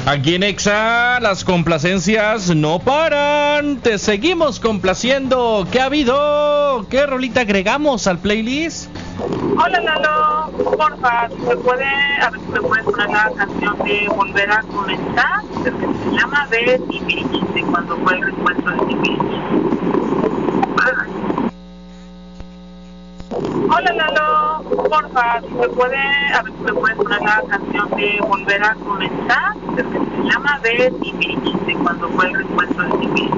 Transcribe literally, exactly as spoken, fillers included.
Aquí en Exa, las complacencias no paran. Te seguimos complaciendo. ¿Qué ha habido? ¿Qué rolita agregamos al playlist? Hola Lalo, porfa, ¿me puede, a ver si me puedes poner la canción de Volver a Comenzar? Que se llama de Timbiriche, de cuando fue el reencuentro de Timbiriche. Hola Lalo, porfa, ¿me puede, a ver si me puedes poner la canción de Volver a Comenzar? Que se llama de Timbiriche, de cuando fue el reencuentro de Timbiriche.